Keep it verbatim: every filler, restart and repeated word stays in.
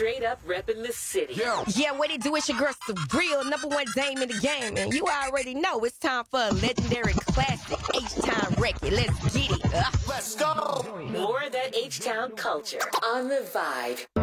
straight up repping the city. Yeah, yeah, what it do? It's your girl, Surreal, number one dame in the game. And you already know it's time for a legendary classic H-Town record. Let's get it. Uh. Let's go. More of that H-Town culture on The Vibe.